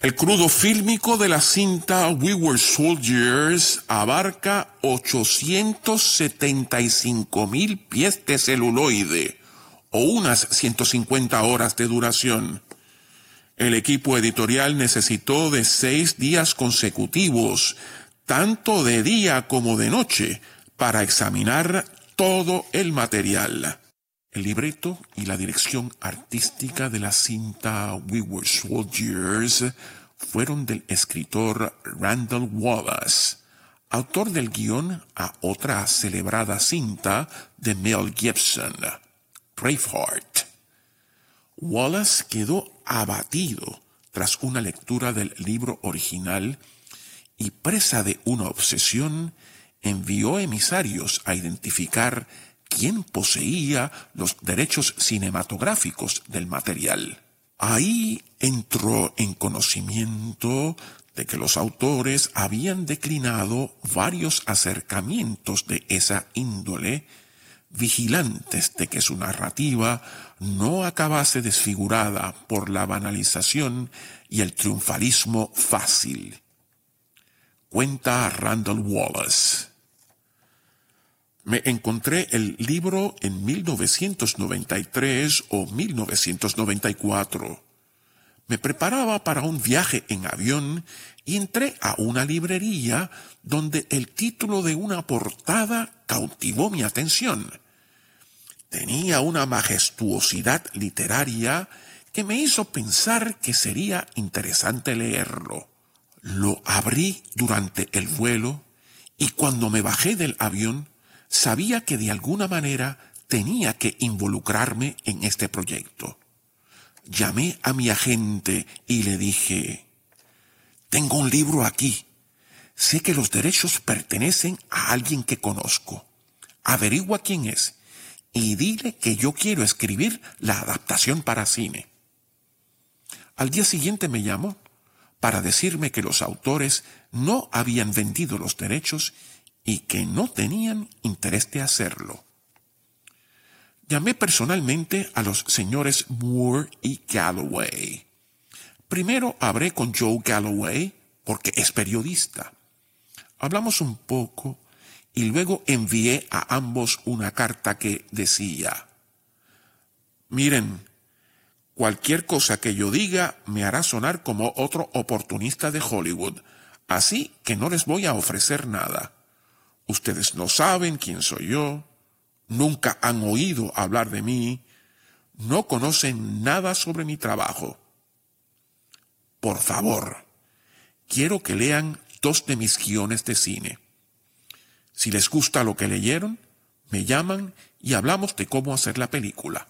El crudo fílmico de la cinta We Were Soldiers abarca 875,000 pies de celuloide, o unas 150 horas de duración. El equipo editorial necesitó de 6 días consecutivos, tanto de día como de noche, para examinar todo el material. El libreto y la dirección artística de la cinta We Were Soldiers fueron del escritor Randall Wallace, autor del guión a otra celebrada cinta de Mel Gibson, Braveheart. Wallace quedó abatido tras una lectura del libro original y, presa de una obsesión, envió emisarios a identificar quién poseía los derechos cinematográficos del material. Ahí entró en conocimiento de que los autores habían declinado varios acercamientos de esa índole, vigilantes de que su narrativa no acabase desfigurada por la banalización y el triunfalismo fácil. Cuenta Randall Wallace: me encontré el libro en 1993 o 1994. Me preparaba para un viaje en avión y entré a una librería donde el título de una portada cautivó mi atención. Tenía una majestuosidad literaria que me hizo pensar que sería interesante leerlo. Lo abrí durante el vuelo y cuando me bajé del avión sabía que de alguna manera tenía que involucrarme en este proyecto. Llamé a mi agente y le dije: tengo un libro aquí. Sé que los derechos pertenecen a alguien que conozco. Averigua quién es y dile que yo quiero escribir la adaptación para cine. Al día siguiente me llamó para decirme que los autores no habían vendido los derechos y que no tenían interés de hacerlo. Llamé personalmente a los señores Moore y Galloway. Primero hablé con Joe Galloway porque es periodista. Hablamos un poco y luego envié a ambos una carta que decía: miren, cualquier cosa que yo diga me hará sonar como otro oportunista de Hollywood, así que no les voy a ofrecer nada. Ustedes no saben quién soy yo, nunca han oído hablar de mí, no conocen nada sobre mi trabajo. Por favor, quiero que lean 2 de mis guiones de cine. Si les gusta lo que leyeron, me llaman y hablamos de cómo hacer la película.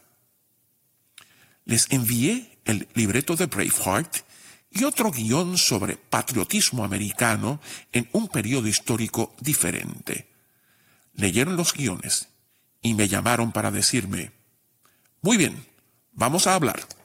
Les envié el libreto de Braveheart y otro guión sobre patriotismo americano en un periodo histórico diferente. Leyeron los guiones y me llamaron para decirme: muy bien, vamos a hablar.